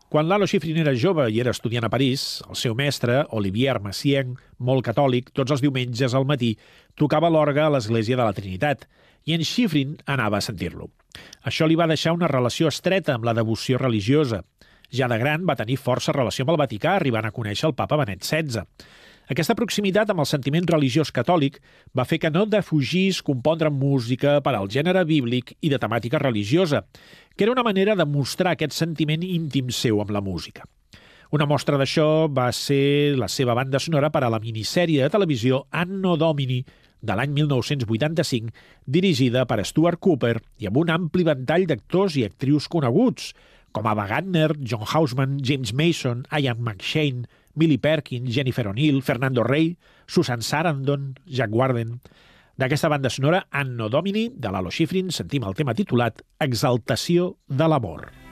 Quan Lalo Schifrin era jove i era estudiant a París, el seu mestre, Olivier Messiaen, molt catòlic, tots els diumenges al matí tocava l'orgue a l'Església de la Trinitat i en Schifrin anava a sentir-lo. Això li va deixar una relació estreta amb la devoció religiosa. Ja de gran va tenir força relació amb el Vaticà, arribant a conèixer el papa Benet XVI. Aquesta proximitat amb el sentiment religiós catòlic va fer que no defugís compondre música per al gènere bíblic i de temàtica religiosa, que era una manera de mostrar aquest sentiment íntim seu amb la música. Una mostra d'això va ser la seva banda sonora per a la minissèrie de televisió Anno Domini de l'any 1985, dirigida per Stuart Cooper i amb un ampli ventall d'actors i actrius coneguts, com Ava Gardner, John Houseman, James Mason, Ian McShane, Billy Perkins, Jennifer O'Neill, Fernando Rey, Susan Sarandon, Jack Warden. D'aquesta banda sonora, Anno Domini, de Lalo Schifrin, sentim el tema titulat Exaltació de l'amor.